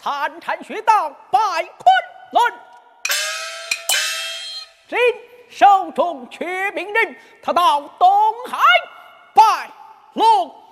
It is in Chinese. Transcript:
参禅学道，拜昆仑。今手中缺兵人，他到东海拜龙。